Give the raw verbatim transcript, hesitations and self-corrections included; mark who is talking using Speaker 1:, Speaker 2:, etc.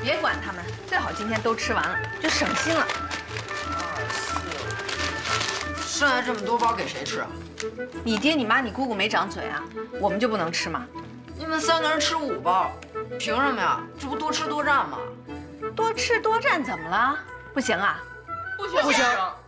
Speaker 1: 别管他们，最好今天都吃完了，就省心了。
Speaker 2: 二四，剩下这么多包给谁吃啊？
Speaker 1: 你爹、你妈、你姑姑没长嘴啊？我们就不能吃吗？
Speaker 2: 你们三个人吃五包，凭什么呀？这不多吃多占吗？
Speaker 1: 多吃多占怎么了？不行啊？
Speaker 3: 不行不行，